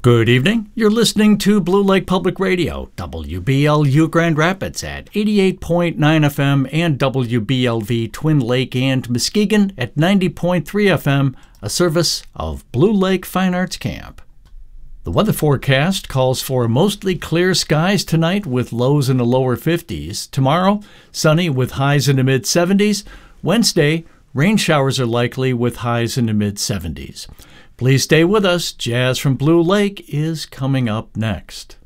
Good evening. You're listening to Blue Lake Public Radio, WBLU Grand Rapids at 88.9 FM and WBLV Twin Lake and Muskegon at 90.3 FM, a service of Blue Lake Fine Arts Camp. The weather forecast calls for mostly clear skies tonight with lows in the lower 50s. Tomorrow, sunny with highs in the mid-70s. Wednesday, rain showers are likely with highs in the mid-70s. Please stay with us. Jazz from Blue Lake is coming up next.